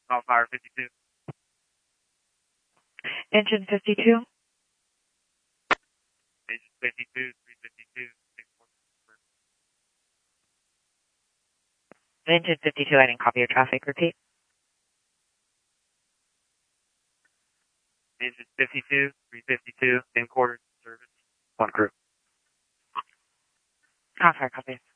Fire 52. Engine 52. Engine 52, 352, 614. Engine 52, I didn't copy your traffic. Repeat. Engine 52, 352, same quarters, service, one crew. Oh, sorry, copy.